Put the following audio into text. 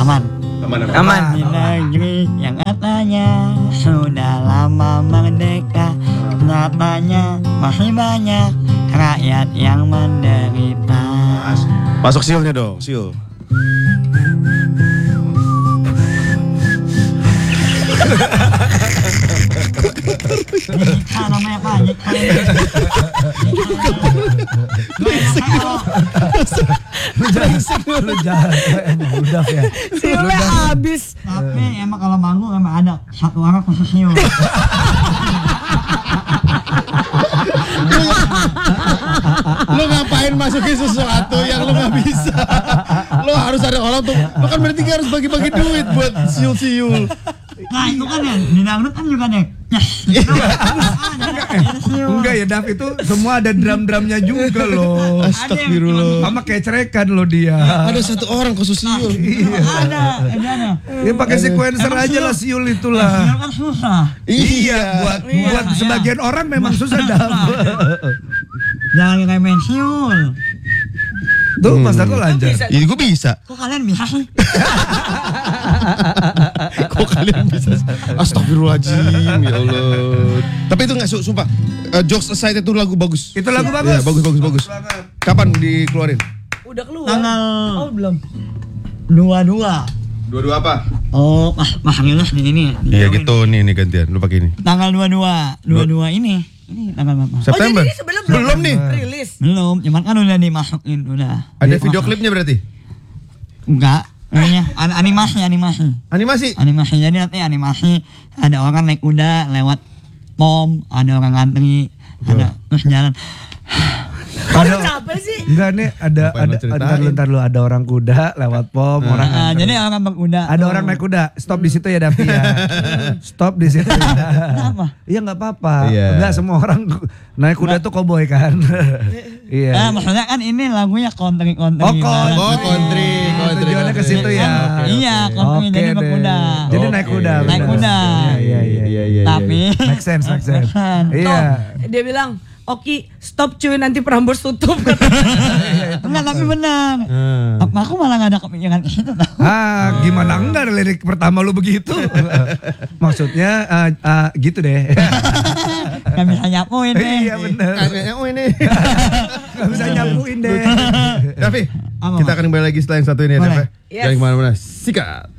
Aman. Di negeri yang katanya sudah lama merdeka, nyatanya masih banyak rakyat yang menderita. Masuk siulnya dong, siul. Nyika namanya Pak, Nyika. Lu jahat emang udah ya. Siulnya habis. Tapi emang kalau manggung emang ada satu orang khusus siul. Lu ngapain masukin sesuatu yang lu gak bisa? Lu harus ada orang tuh. Lu kan berarti harus bagi-bagi duit buat siul-siul. Nah itu kan ya, di dangdut kan juga nih. Enggak ya, Dav, itu semua ada drum-drumnya juga loh. Astagfirullah. Sama kayak cerekan loh dia. Ada satu orang khusus siul. Ada. Ya pakai sequencer aja lah siul itulah. Siul kan susah. Iya, buat sebagian orang memang susah, Dav. Jangan remehin siul. Tuh Mas Darto lancar. Ini gue bisa. Kok kalian bisa sih? Kok kalian bisa? Astagfirullahaladzim, ya Allah. Tapi itu gak, sumpah. Jokes aside itu lagu bagus. Itu lagu bagus. Ya, bagus. Kapan dikeluarin? Udah keluar. Tanggal Oh belum. 22. Dua-dua apa? Oh, Mas Rilis di ini. Iya gitu, nih gantian. Lu pakai ini. Tanggal 22 ini. Ini tanggal berapa? September. Oh jadi ini sebelum Belum nih. rilis. Belum, cuman kan udah dimasukin, udah. Ada video klipnya berarti? Enggak, kayaknya animasi. Animasi? Jadi nanti animasi ada orang naik kuda lewat pom, ada orang ngantri, ada terus jalan. Kok lu capek sih? Enggak nih, ntar lu ada orang kuda lewat pom, orang ngantri. Jadi orang berkuda. Ada orang naik kuda, stop di situ ya Davi ya. Stop di situ ya. Kenapa? Iya nggak apa-apa. Iya. Enggak semua orang naik kuda tuh koboi kan. Iya. Maksudnya kan ini lagunya country. Oh, country. Tujuannya ke situ ya. Iya, country jadi berkuda. Jadi naik kuda. Naik benar. kuda. Iya. Tapi Make sense. Iya. Dia bilang, Oki, stop cuy, nanti Prambors tutup. enggak, tapi benar. Aku malah gak ada kepikiran itu. Gimana enggak lirik pertama lu begitu? Maksudnya gitu deh. Gak bisa nyapuin deh. Iya benar. ini. Gak bisa nyapuin deh. Davi, Apa, kita Mas? akan kembali lagi setelah yang satu ini ya, Boleh. Davi. Yes. Jangan kemana-mana. Sikat.